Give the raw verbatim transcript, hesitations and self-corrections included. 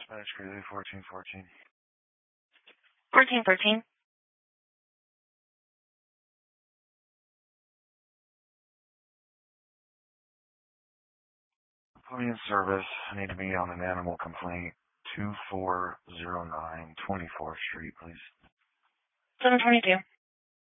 Spanish Greeley, fourteen fourteen. fourteen thirteen. Put me in service. I need to be on an animal complaint. two four zero nine twenty-fourth Street, please. seven twenty-two.